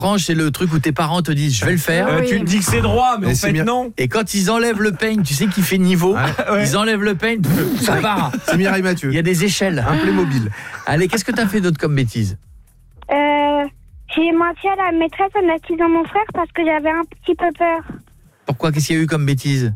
Franche, c'est le truc où tes parents te disent je vais le faire. Tu te dis que c'est droit, mais en fait non. Et quand ils enlèvent le paint, tu sais qu'il fait niveau. Ils enlèvent le paint, ça part. C'est Mireille Mathieu. Il y a des échelles. Un Playmobil. Allez, qu'est-ce que t'as fait d'autre comme bêtise? J'ai menti à la maîtresse en accusant mon frère parce que j'avais un petit peu peur. Pourquoi? Qu'est-ce qu'il y a eu comme bêtise?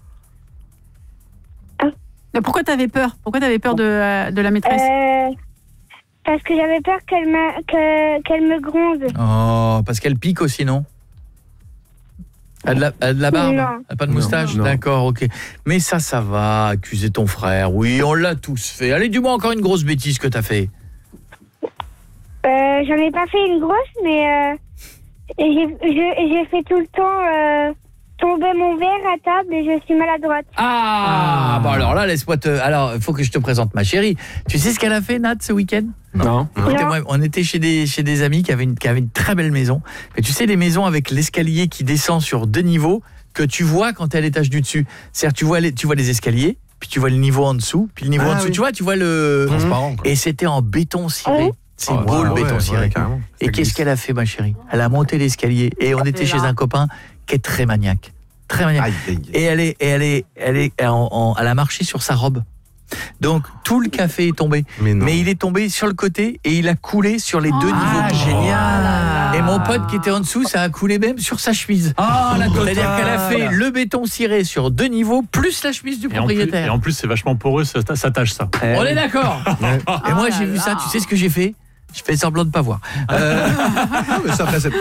Mais pourquoi t'avais peur? Pourquoi t'avais peur de la maîtresse? Parce que j'avais peur qu'elle me gronde. Oh, parce qu'elle pique aussi, non? Elle a de la barbe? Non. Elle a pas de moustache? Non. D'accord, ok. Mais ça va, accuser ton frère. Oui, on l'a tous fait. Allez, dis-moi encore une grosse bêtise que t'as fait. J'en ai pas fait une grosse, mais j'ai fait tout le temps tomber mon verre à table et je suis maladroite. Bon alors là, laisse-moi te... Alors, il faut que je te présente ma chérie. Tu sais ce qu'elle a fait, Nat, ce week-end? Non. Écoutez, moi, on était chez des amis qui avaient une très belle maison. Mais tu sais, les maisons avec l'escalier qui descend sur 2 niveaux que tu vois quand tu es à l'étage du dessus. C'est-à-dire, tu vois les escaliers, puis tu vois le niveau en dessous, puis le niveau en dessous, tu vois le... Transparent, quoi. Et c'était en béton ciré. C'est beau le béton ciré. carrément. Et qu'est-ce qu'elle a fait, ma chérie? Elle a monté l'escalier et on était chez un copain qui est très maniaque. Très maniaque. Aïe, aïe, aïe. Et elle a marché sur sa robe. Donc tout le café est tombé. Mais il est tombé sur le côté et il a coulé sur les 2 niveaux. Génial. Et mon pote qui était en dessous, ça a coulé même sur sa chemise. C'est-à-dire qu'elle a fait le béton ciré sur 2 niveaux plus la chemise du propriétaire. Et en plus, c'est vachement poreux, ça tâche ça. On est d'accord. Et moi j'ai vu ça, tu sais ce que j'ai fait? Je fais semblant de pas voir. Mais ça, après,